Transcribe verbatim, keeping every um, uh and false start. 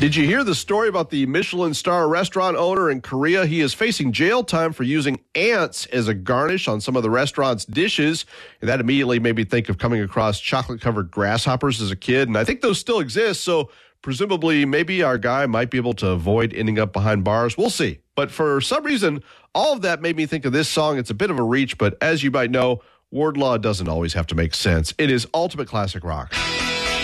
Did you hear the story about the Michelin star restaurant owner in Korea? He is facing jail time for using ants as a garnish on some of the restaurant's dishes. And that immediately made me think of coming across chocolate-covered grasshoppers as a kid. And I think those still exist, so presumably maybe our guy might be able to avoid ending up behind bars. We'll see. But for some reason, all of that made me think of this song. It's a bit of a reach, but as you might know, word law doesn't always have to make sense. It is ultimate classic rock.